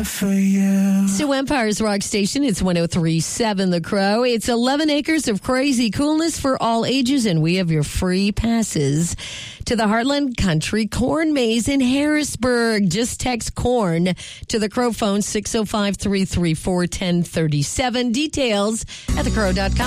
life for you. So Empire's Rock Station, it's 103.7 The Crow. It's 11 acres of crazy coolness for all ages, and we have your free passes to the Heartland Country Corn Maze in Harrisburg. Just text corn to the Crow phone 605-334-1037. Details at thecrow.com.